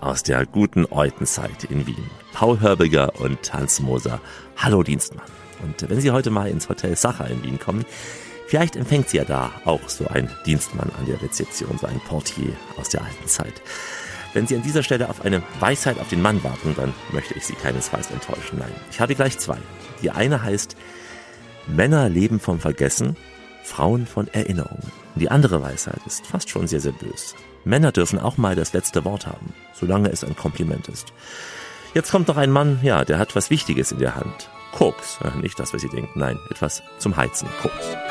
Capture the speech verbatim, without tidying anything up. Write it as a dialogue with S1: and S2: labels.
S1: aus der guten alten Zeit in Wien. Paul Hörbiger und Hans Moser. Hallo Dienstmann. Und wenn Sie heute mal ins Hotel Sacher in Wien kommen, vielleicht empfängt Sie ja da auch so ein Dienstmann an der Rezeption, so ein Portier aus der alten Zeit. Wenn Sie an dieser Stelle auf eine Weisheit auf den Mann warten, dann möchte ich Sie keinesfalls enttäuschen. Nein, ich habe gleich zwei. Die eine heißt, Männer leben vom Vergessen, Frauen von Erinnerungen. Und die andere Weisheit ist fast schon sehr, sehr bös. Männer dürfen auch mal das letzte Wort haben, solange es ein Kompliment ist. Jetzt kommt noch ein Mann, ja, der hat was Wichtiges in der Hand. Koks, nicht das, was Sie denken, nein, etwas zum Heizen, Koks.